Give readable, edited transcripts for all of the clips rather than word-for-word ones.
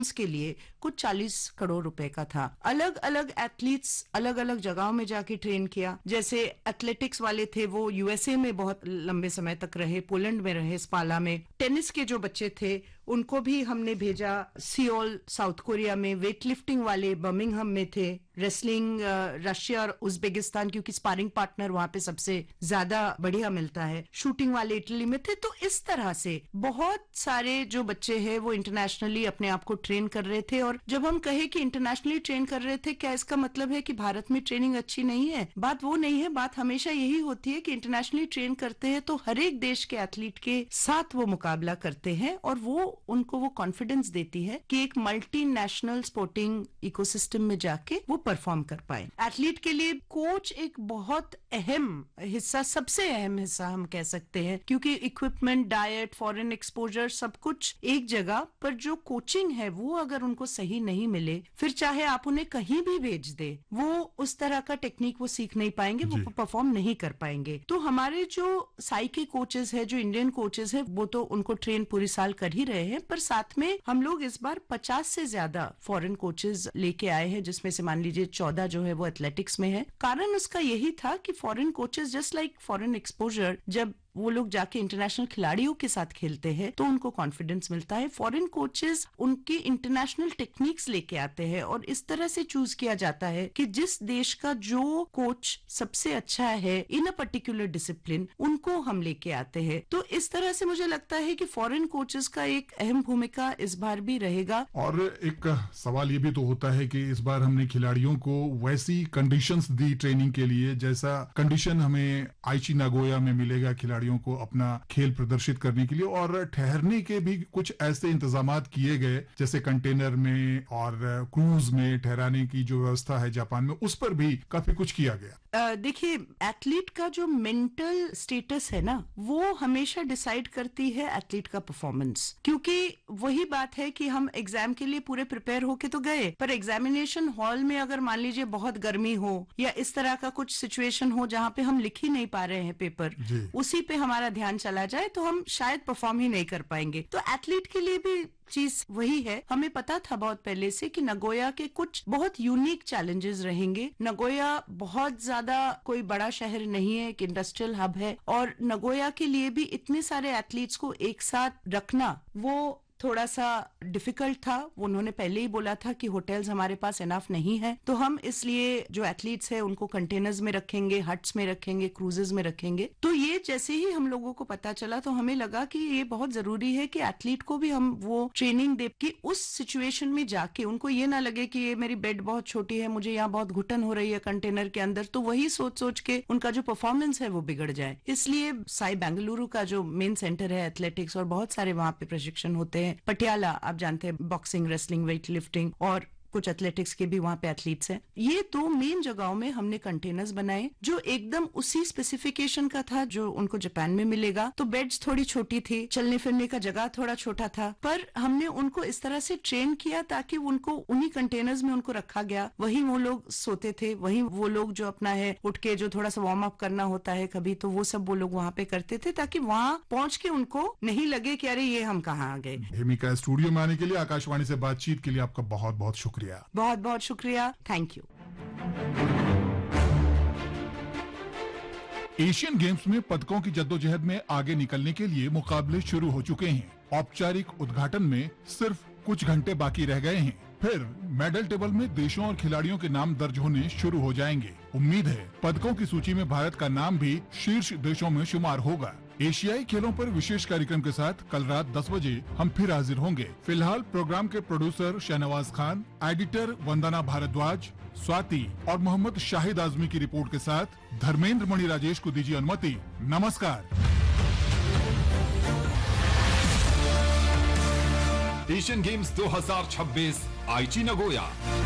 के लिए कुछ 40 करोड़ रुपए का था। अलग अलग एथलीट्स अलग अलग जगहों में जाके ट्रेन किया। जैसे एथलेटिक्स वाले थे वो यूएसए में बहुत लंबे समय तक रहे, पोलैंड में रहे, स्पाला में। टेनिस के जो बच्चे थे उनको भी हमने भेजा सियोल साउथ कोरिया में। वेट लिफ्टिंग वाले बर्मिंघम में थे। रेसलिंग रशिया और उज्बेकिस्तान, क्योंकि स्पारिंग पार्टनर वहां पे सबसे ज्यादा बढ़िया मिलता है। शूटिंग वाले इटली में थे। तो इस तरह से बहुत सारे जो बच्चे हैं वो इंटरनेशनली अपने आप को ट्रेन कर रहे थे। और जब हम कहे कि इंटरनेशनली ट्रेन कर रहे थे, क्या इसका मतलब है कि भारत में ट्रेनिंग अच्छी नहीं है? बात वो नहीं है। बात हमेशा यही होती है कि इंटरनेशनली ट्रेन करते हैं तो हर एक देश के एथलीट के साथ वो मुकाबला करते हैं और वो उनको वो कॉन्फिडेंस देती है कि एक मल्टीनेशनल स्पोर्टिंग इकोसिस्टम में जाके वो परफॉर्म कर पाए। एथलीट के लिए कोच एक बहुत अहम हिस्सा, सबसे अहम हिस्सा हम कह सकते हैं, क्योंकि इक्विपमेंट, डाइट, फॉरेन एक्सपोजर सब कुछ एक जगह पर। जो कोचिंग है वो अगर उनको सही नहीं मिले, फिर चाहे आप उन्हें कहीं भी भेज दे, वो उस तरह का टेक्निक वो सीख नहीं पाएंगे, वो परफॉर्म नहीं कर पाएंगे। तो हमारे जो साई के कोचेस है, जो इंडियन कोचेस है, वो तो उनको ट्रेन पूरी साल कर ही रहे हैं, पर साथ में हम लोग इस बार 50 से ज्यादा फॉरेन कोचेस लेके आए हैं, जिसमें से मान लीजिए 14 जो है वो एथलेटिक्स में है। कारण उसका यही था कि foreign coaches just like foreign exposure, जब वो लोग जाके इंटरनेशनल खिलाड़ियों के साथ खेलते हैं तो उनको कॉन्फिडेंस मिलता है। फॉरेन कोचेस उनकी इंटरनेशनल टेक्निक्स लेके आते हैं और इस तरह से चूज किया जाता है कि जिस देश का जो कोच सबसे अच्छा है इन अ पर्टिकुलर डिसिप्लिन, उनको हम लेके आते हैं। तो इस तरह से मुझे लगता है कि फॉरेन कोचेस का एक अहम भूमिका इस बार भी रहेगा। और एक सवाल ये भी तो होता है कि इस बार हमने खिलाड़ियों को वैसी कंडीशंस दी ट्रेनिंग के लिए जैसा कंडीशन हमें आइची नागोया में मिलेगा खिलाड़ियों को अपना खेल प्रदर्शित करने के लिए, और ठहरने के भी कुछ ऐसे इंतजामात किए गए जैसे कंटेनर में और क्रूज में ठहराने की जो व्यवस्था है जापान में, उस पर भी काफी कुछ किया गया। देखिए, एथलीट का जो मेंटल स्टेटस है ना, वो हमेशा डिसाइड करती है एथलीट का परफॉर्मेंस। क्योंकि वही बात है कि हम एग्जाम के लिए पूरे प्रिपेयर होके तो गए, पर एग्जामिनेशन हॉल में अगर मान लीजिए बहुत गर्मी हो या इस तरह का कुछ सिचुएशन हो जहां पे हम लिख ही नहीं पा रहे हैं पेपर, उसी पे हमारा ध्यान चला जाए तो हम शायद परफॉर्म ही नहीं कर पाएंगे। तो एथलीट के लिए भी चीज वही है। हमें पता था बहुत पहले से कि नगोया के कुछ बहुत यूनिक चैलेंजेस रहेंगे। नगोया बहुत ज्यादा कोई बड़ा शहर नहीं है, एक इंडस्ट्रियल हब है, और नगोया के लिए भी इतने सारे एथलीट्स को एक साथ रखना वो थोड़ा सा डिफिकल्ट था। उन्होंने पहले ही बोला था कि होटल्स हमारे पास इनफ नहीं है, तो हम इसलिए जो एथलीट्स हैं उनको कंटेनर्स में रखेंगे, हट्स में रखेंगे, क्रूजेस में रखेंगे। तो ये जैसे ही हम लोगों को पता चला तो हमें लगा कि ये बहुत जरूरी है कि एथलीट को भी हम वो ट्रेनिंग दे कि उस सिचुएशन में जाके उनको ये ना लगे कि ये मेरी बेड बहुत छोटी है, मुझे यहाँ बहुत घुटन हो रही है कंटेनर के अंदर, तो वही सोच सोच के उनका जो परफॉर्मेंस है वो बिगड़ जाए। इसलिए साई बेंगलुरु का जो मेन सेंटर है एथलेटिक्स, और बहुत सारे वहां पे प्रशिक्षण होते हैं। पटियाला आप जानते हैं, बॉक्सिंग, रेसलिंग, वेट लिफ्टिंग और कुछ एथलेटिक्स के भी वहां पे एथलीट्स हैं। ये दो मेन जगहों में हमने कंटेनर्स बनाए जो एकदम उसी स्पेसिफिकेशन का था जो उनको जापान में मिलेगा। तो बेड्स थोड़ी छोटी थी, चलने फिरने का जगह थोड़ा छोटा था, पर हमने उनको इस तरह से ट्रेन किया ताकि उनको उन्हीं कंटेनर्स में उनको रखा गया। वहीं वो लोग सोते थे, वहीं वो लोग जो अपना है उठ के जो थोड़ा सा वार्म अप करना होता है कभी, तो वो सब वो लोग वहां पे करते थे ताकि वहां पहुंच के उनको नहीं लगे कि अरे ये हम कहाँ आ गए। हेमिका, स्टूडियो में आने के लिए, आकाशवाणी से बातचीत के लिए आपका बहुत बहुत शुक्रिया। बहुत बहुत शुक्रिया, थैंक यू। एशियन गेम्स में पदकों की जद्दोजहद में आगे निकलने के लिए मुकाबले शुरू हो चुके हैं। औपचारिक उद्घाटन में सिर्फ कुछ घंटे बाकी रह गए हैं, फिर मेडल टेबल में देशों और खिलाड़ियों के नाम दर्ज होने शुरू हो जाएंगे। उम्मीद है पदकों की सूची में भारत का नाम भी शीर्ष देशों में शुमार होगा। एशियाई खेलों पर विशेष कार्यक्रम के साथ कल रात 10 बजे हम फिर हाजिर होंगे। फिलहाल प्रोग्राम के प्रोड्यूसर शहनवाज खान, एडिटर वंदना भारद्वाज, स्वाति और मोहम्मद शाहिद आजमी की रिपोर्ट के साथ धर्मेंद्र मणि राजेश को दीजिए अनुमति। नमस्कार। एशियन गेम्स 2026 आईची Nagoya.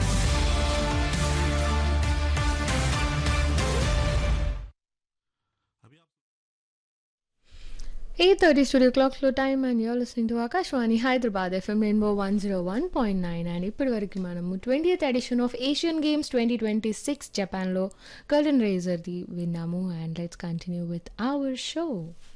Eight 30 studio clock slow time and you're listening to Akashwani Hyderabad FM Rainbow 101.9 and ఇప్పటివరకు మనము 20th edition of Asian Games 2026 Japan లో curtain raiser ది విన్నాము and let's continue with our show.